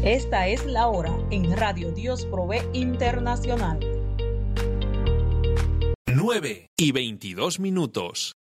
Esta es la hora en Radio Dios Provee Internacional. 9:22.